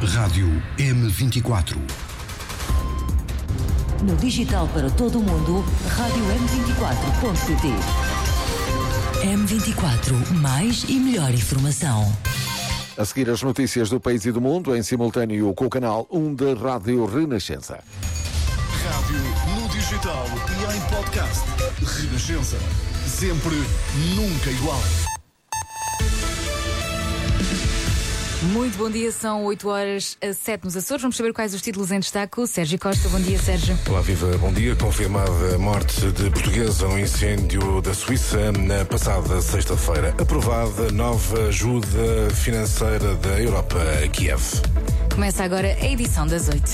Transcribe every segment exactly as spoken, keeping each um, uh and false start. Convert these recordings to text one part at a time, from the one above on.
Rádio M vinte e quatro. No digital para todo o mundo, rádio m vinte e quatro ponto pt. M vinte e quatro, mais e melhor informação. A seguir as notícias do país e do mundo, em simultâneo com o canal um da Rádio Renascença. Rádio no digital e em podcast. Renascença. Sempre, nunca igual. Muito bom dia, são oito horas a sete nos Açores. Vamos saber quais os títulos em destaque. Sérgio Costa, bom dia, Sérgio. Olá, viva, bom dia. Confirmada a morte de portuguesa no incêndio da Suíça na passada sexta-feira. Aprovada nova ajuda financeira da Europa a Kiev. Começa agora a edição das oito.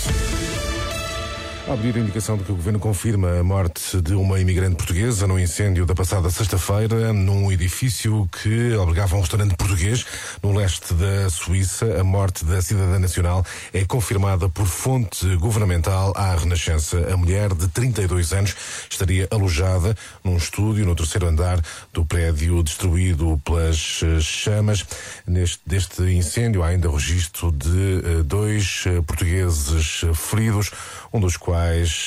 Há abrir a indicação de que o Governo confirma a morte de uma imigrante portuguesa no incêndio da passada sexta-feira num edifício que albergava um restaurante português no leste da Suíça. A morte da cidadã nacional é confirmada por fonte governamental à Renascença. A mulher de trinta e dois anos estaria alojada num estúdio no terceiro andar do prédio destruído pelas chamas. Neste deste incêndio há ainda registro de uh, dois uh, portugueses feridos, um dos quais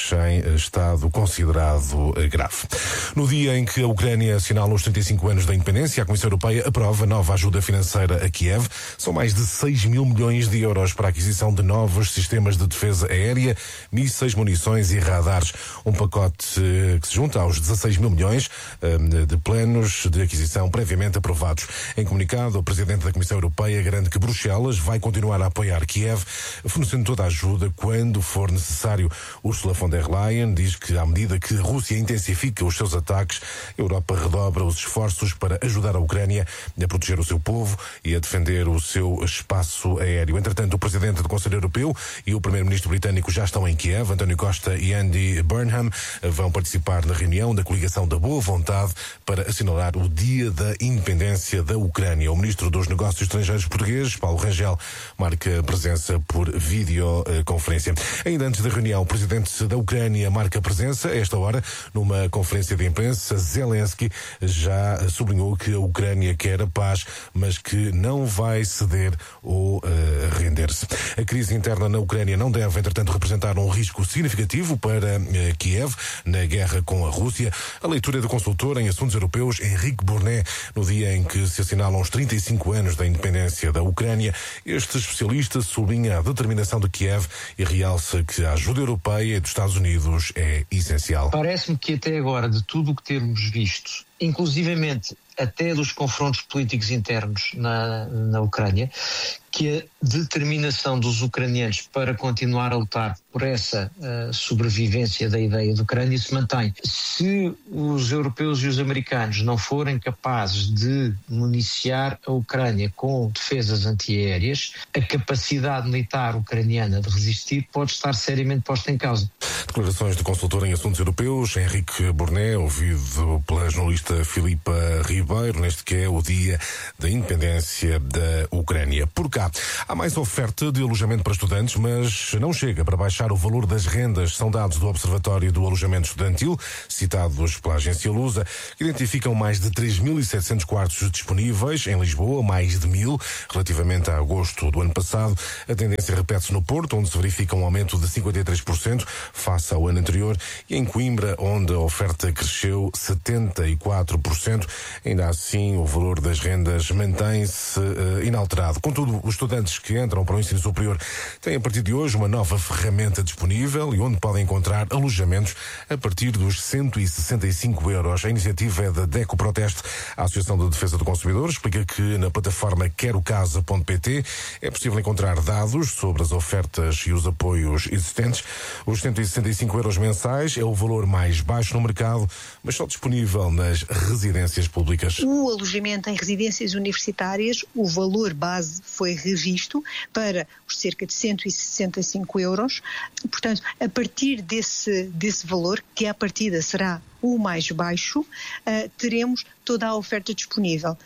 em estado considerado grave. No dia em que a Ucrânia assinala os trinta e cinco anos da independência, a Comissão Europeia aprova nova ajuda financeira a Kiev. São mais de seis mil milhões de euros para a aquisição de novos sistemas de defesa aérea, mísseis, munições e radares. Um pacote que se junta aos dezasseis mil milhões de planos de aquisição previamente aprovados. Em comunicado, o Presidente da Comissão Europeia garante que Bruxelas vai continuar a apoiar Kiev, fornecendo toda a ajuda quando for necessário. Ursula von der Leyen diz que, à medida que a Rússia intensifica os seus ataques, a Europa redobra os esforços para ajudar a Ucrânia a proteger o seu povo e a defender o seu espaço aéreo. Entretanto, o Presidente do Conselho Europeu e o Primeiro-Ministro britânico já estão em Kiev. António Costa e Andy Burnham vão participar na reunião da coligação da Boa Vontade para assinalar o Dia da Independência da Ucrânia. O Ministro dos Negócios Estrangeiros português, Paulo Rangel, marca presença por videoconferência. Ainda antes da reunião, o Presidente da Ucrânia marca presença. A esta hora, numa conferência de imprensa, Zelensky já sublinhou que a Ucrânia quer a paz, mas que não vai ceder ou uh, render-se. A crise interna na Ucrânia não deve, entretanto, representar um risco significativo para uh, Kiev na guerra com a Rússia. A leitura do consultor em assuntos europeus, Henrique Bournet, no dia em que se assinalam os trinta e cinco anos da independência da Ucrânia. Este especialista sublinha a determinação de Kiev e realça que a ajuda europeia e dos Estados Unidos é essencial. Parece-me que até agora, de tudo o que temos visto, inclusivamente até dos confrontos políticos internos na, na Ucrânia, que a determinação dos ucranianos para continuar a lutar por essa uh, sobrevivência da ideia de Ucrânia se mantém. Se os europeus e os americanos não forem capazes de municiar a Ucrânia com defesas antiaéreas, a capacidade militar ucraniana de resistir pode estar seriamente posta em causa. Declarações do consultor em assuntos europeus, Henrique Bournet, ouvido pela jornalista Filipa Ribeiro, neste que é o Dia da Independência da Ucrânia. Por cá, há mais oferta de alojamento para estudantes, mas não chega para baixar o valor das rendas. São dados do Observatório do Alojamento Estudantil, citados pela agência Lusa, que identificam mais de três mil e setecentos quartos disponíveis em Lisboa, mais de mil relativamente a agosto do ano passado. A tendência repete-se no Porto, onde se verifica um aumento de cinquenta e três por cento face ao ano anterior, e em Coimbra, onde a oferta cresceu setenta e quatro por cento. Ainda assim, o valor das rendas mantém-se uh, inalterado. Contudo, os estudantes que entram para o ensino superior têm a partir de hoje uma nova ferramenta disponível e onde podem encontrar alojamentos a partir dos cento e sessenta e cinco euros. A iniciativa é da DECO Proteste. A Associação de Defesa do Consumidor explica que na plataforma quero casa ponto pt é possível encontrar dados sobre as ofertas e os apoios existentes. Os cento e sessenta e cinco euros mensais é o valor mais baixo no mercado, mas só disponível nas residências públicas. O alojamento em residências universitárias, o valor base foi revisto para os cerca de cento e sessenta e cinco euros. Portanto, a partir desse, desse valor, que à partida será o mais baixo, uh, teremos toda a oferta disponível.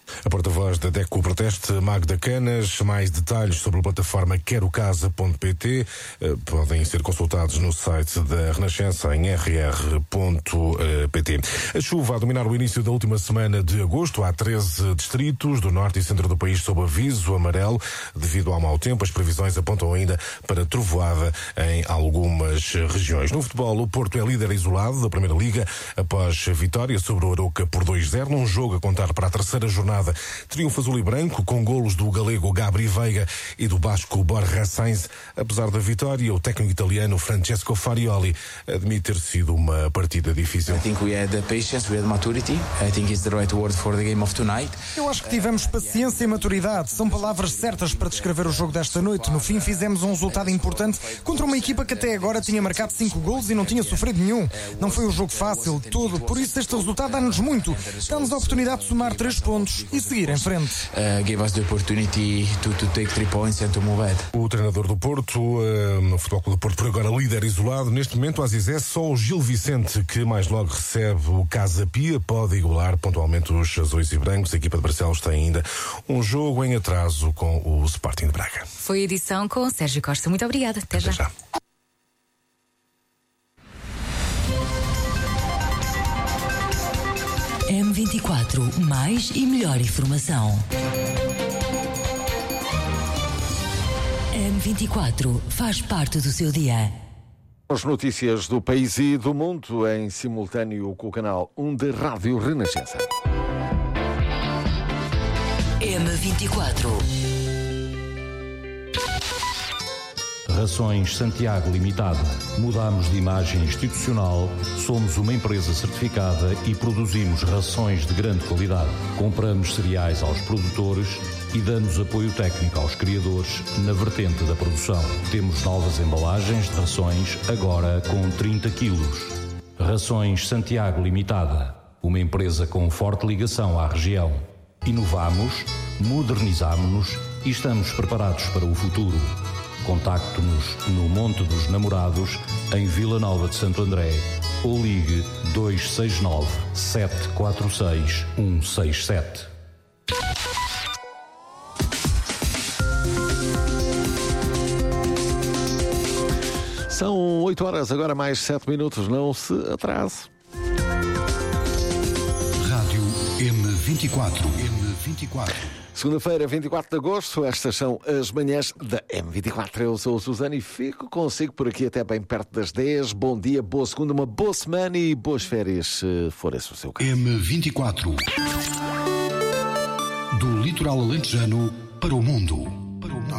A porta-voz da DECO Proteste, Magda Canas. Mais detalhes sobre a plataforma quero casa ponto pt podem ser consultados no site da Renascença em r r ponto p t. A chuva a dominar o início da última semana de agosto. Há treze distritos do norte e centro do país sob aviso amarelo devido ao mau tempo. As previsões apontam ainda para trovoada em algumas regiões. No futebol, o Porto é líder isolado da Primeira Liga após a vitória sobre o Arouca por dois a zero, num jogo a contar para a terceira jornada. Triunfo azul e branco, com golos do galego Gabri Veiga e do basco Borja Sainz. Apesar da vitória, o técnico italiano Francesco Farioli admite ter sido uma partida difícil. Eu acho que tivemos paciência e maturidade. São palavras certas para descrever o jogo desta noite. No fim, fizemos um resultado importante contra uma equipa que até agora tinha marcado cinco golos e não tinha sofrido nenhum. Não foi um jogo fácil de todo, por isso este resultado dá-nos muito. Dá-nos a oportunidade de somar três pontos e seguir em frente. Uh, gave us the opportunity to, to take three points and to move ahead. O treinador do Porto, uh, no Futebol Clube do Porto, por agora líder isolado. Neste momento, a Azizé, só o Gil Vicente, que mais logo recebe o Casa Pia, pode igualar pontualmente os azuis e brancos. A equipa de Barcelos tem ainda um jogo em atraso com o Sporting de Braga. Foi a edição com o Sérgio Costa. Muito obrigada. Até, Até já. já. M vinte e quatro, mais e melhor informação. M vinte e quatro faz parte do seu dia. As notícias do país e do mundo em simultâneo com o canal um da Rádio Renascença. M vinte e quatro. Rações Santiago Limitada. Mudamos de imagem institucional, somos uma empresa certificada e produzimos rações de grande qualidade. Compramos cereais aos produtores e damos apoio técnico aos criadores na vertente da produção. Temos novas embalagens de rações, agora com trinta quilos. Rações Santiago Limitada. Uma empresa com forte ligação à região. Inovamos, modernizamos-nos e estamos preparados para o futuro. Contacte-nos no Monte dos Namorados, em Vila Nova de Santo André, ou ligue dois seis nove, sete quatro seis, um seis sete. São oito horas, agora mais sete minutos, não se atrase. Rádio M vinte e quatro. M vinte e quatro. Segunda-feira, vinte e quatro de agosto, estas são as manhãs da M vinte e quatro. Eu sou o Susana e fico consigo por aqui até bem perto das dez. Bom dia, boa segunda, uma boa semana e boas férias, se for esse o seu caso. M vinte e quatro. Do litoral alentejano para o mundo. Para o mundo.